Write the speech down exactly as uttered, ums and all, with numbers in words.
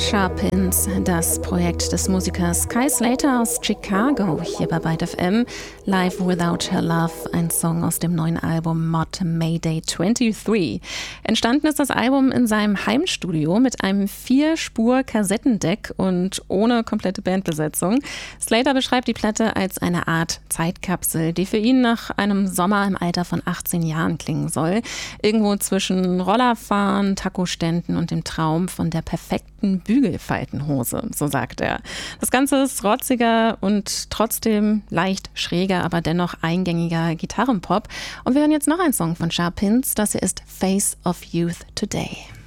Sharpins, das Projekt des Musikers Kai Slater aus Chicago, hier bei Byte F M. Live Without Her Love, ein Song aus dem neuen Album Mod Mayday dreiundzwanzig. Entstanden ist das Album in seinem Heimstudio mit einem Vier-Spur-Kassettendeck und ohne komplette Bandbesetzung. Slater beschreibt die Platte als eine Art Zeitkapsel, die für ihn nach einem Sommer im Alter von achtzehn Jahren klingen soll. Irgendwo zwischen Rollerfahren, Taco-Ständen und dem Traum von der perfekten Bügelfaltenhose, so sagt er. Das Ganze ist rotziger und trotzdem leicht schräger, aber dennoch eingängiger Gitarrenpop. Und wir hören jetzt noch einen Song von Sharpins. Das hier ist Face of Youth Today.